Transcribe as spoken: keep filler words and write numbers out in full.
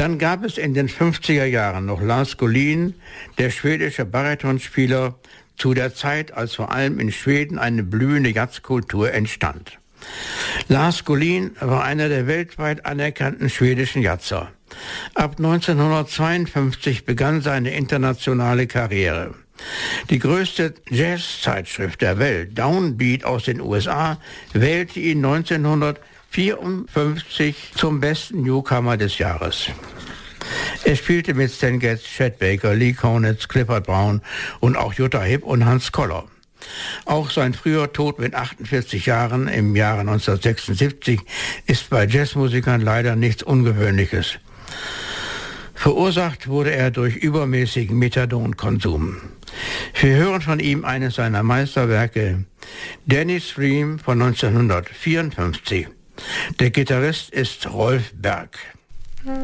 Dann gab es in den fünfziger Jahren noch Lars Gullin, der schwedische Baritonspieler, zu der Zeit, als vor allem in Schweden eine blühende Jazzkultur entstand. Lars Gullin war einer der weltweit anerkannten schwedischen Jazzer. Ab neunzehnhundertzweiundfünfzig begann seine internationale Karriere. Die größte Jazzzeitschrift der Welt, Downbeat aus den U S A, wählte ihn neunzehnhundertvierundfünfzig zum besten Newcomer des Jahres. Er spielte mit Stan Getz, Chet Baker, Lee Konitz, Clifford Brown und auch Jutta Hipp und Hans Koller. Auch sein früher Tod mit achtundvierzig Jahren im Jahre neunzehnhundertsechsundsiebzig ist bei Jazzmusikern leider nichts Ungewöhnliches. Verursacht wurde er durch übermäßigen Methadonkonsum. Wir hören von ihm eines seiner Meisterwerke, Danny's Dream von neunzehnhundertvierundfünfzig. Der Gitarrist ist Rolf Berg.